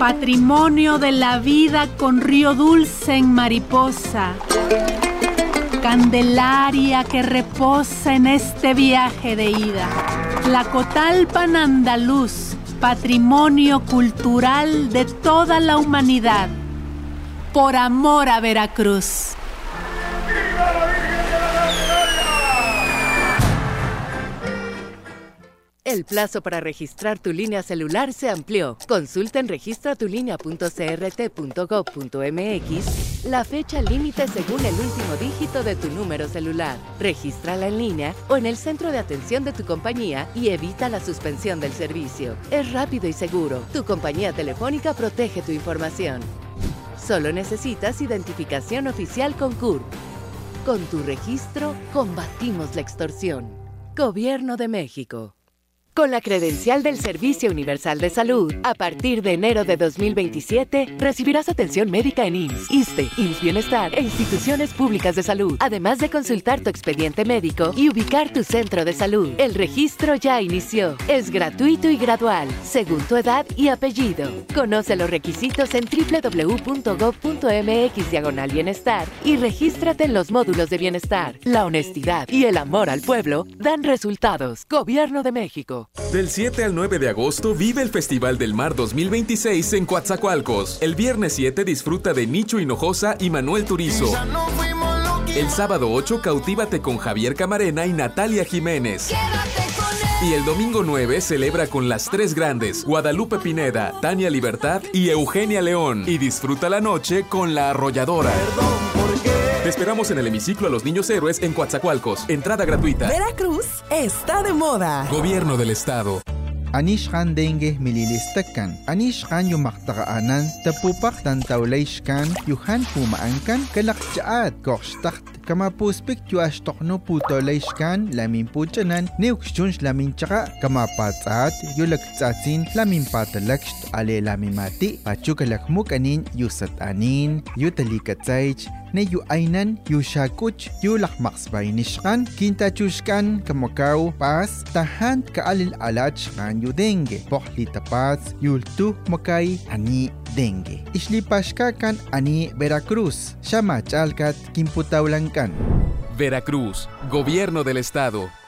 Patrimonio de la vida con río dulce en Mariposa. Candelaria que reposa en este viaje de ida. Tlacotalpan andaluz, patrimonio cultural de toda la humanidad. Por amor a Veracruz. El plazo para registrar tu línea celular se amplió. Consulta en registratulinea.crt.gov.mx la fecha límite según el último dígito de tu número celular. Regístrala en línea o en el centro de atención de tu compañía y evita la suspensión del servicio. Es rápido y seguro. Tu compañía telefónica protege tu información. Solo necesitas identificación oficial con CURP. Con tu registro, combatimos la extorsión. Gobierno de México. Con la credencial del Servicio Universal de Salud, a partir de enero de 2027, recibirás atención médica en IMSS, ISSSTE, IMSS Bienestar e instituciones públicas de salud, además de consultar tu expediente médico y ubicar tu centro de salud. El registro ya inició. Es gratuito y gradual, según tu edad y apellido. Conoce los requisitos en www.gov.mx/bienestar y regístrate en los módulos de bienestar. La honestidad y el amor al pueblo dan resultados. Gobierno de México. Del 7 al 9 de agosto vive el Festival del Mar 2026 en Coatzacoalcos. El viernes 7 disfruta de Nicho Hinojosa y Manuel Turizo. El sábado 8 cautívate con Javier Camarena y Natalia Jiménez. Y el domingo 9 celebra con las tres grandes, Guadalupe Pineda, Tania Libertad y Eugenia León. Y disfruta la noche con La Arrolladora. Te esperamos en el hemiciclo a los Niños Héroes en Coatzacoalcos. Entrada gratuita. Veracruz está de moda. Gobierno del Estado. Anishkan dengue mililistakan. Anishkan yumaktaanan tapupak tantawlayshkan yuhan pumaankan kalakchaat korshtakt kamapuspik yuashtokno putolayshkan lamin puchanan neukshunsh lamin chaka kamapatsaat yulaktsatsin lamin patalakst ale lamimati pachukalakmuk anin yusat anin yutalikatsaych ne yu ainan yu shakuch yu lakmaksbaynishkan kintachushkan kamakaw pas tahan kaalil alachkan yu dengue pohli tapats yultu makay ani dengue islipashkakan ani Veracruz shamachalkat kimputawlankan. Veracruz, Gobierno del Estado.